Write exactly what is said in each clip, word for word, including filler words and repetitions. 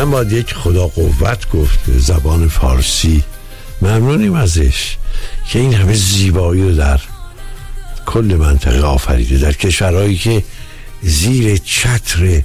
واقعا باید یک خدا قوت گفت به زبان فارسی. ممنونیم ازش که این همه زیبایی رو در کل منطقه آفریده، در کشورهایی که زیر چتر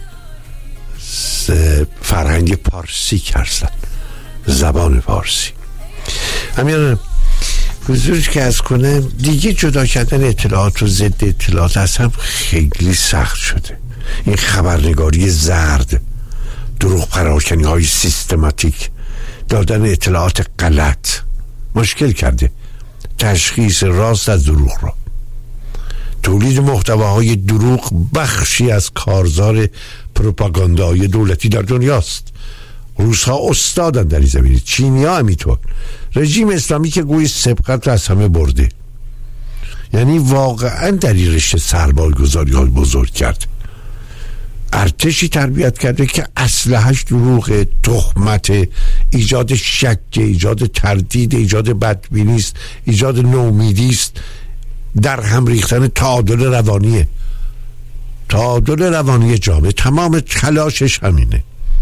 فرهنگ پارسی هستن، زبان فارسی. همین حضورش که از کنه دیگه جدا کردن اطلاعات و ضد اطلاعات اصلا خیلی سخت شده. این خبرنگاری زرد، دروغ پراکنی های سیستماتیک، دادن اطلاعات غلط مشکل کرده تشخیص راست از دروغ را. تولید محتواهای دروغ بخشی از کارزار پروپاگاندای دولتی در دنیاست. روس‌ها استادن در این زمینه، چینی‌ها همینطور. رژیم اسلامی که گوی سبقت را از همه برده، یعنی واقعا در این رشته سرمایه‌گذاری های بزرگ کرد. ارتشی تربیت کرده که اسلحه‌اش دروغ، تهمت، ایجاد شک، ایجاد تردید، ایجاد بدبینی است، ایجاد نومیدی است، در هم ریختن تعادل روانیه تعادل روانی جامعه. تمام تلاشش همینه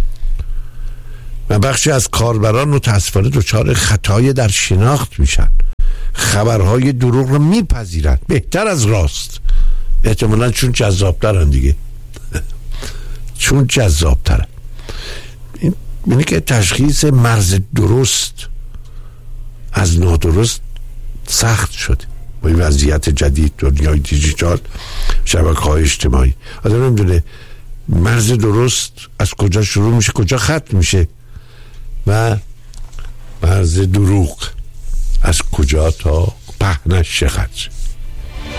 و بخشی از کاربران متاسفانه دچار خطای در شناخت میشن، خبرهای دروغ رو میپذیرن بهتر از راست، احتمالاً چون جذابترن دیگه چون جذابترن. این اینه که تشخیص مرز درست از نادرست سخت شده با این وضعیت جدید دنیای دیجیتال، شبکه‌های اجتماعی. آدم نمیدونه مرز درست از کجا شروع میشه کجا ختم میشه و مرز دروغ از کجا تا پهنش چقدر.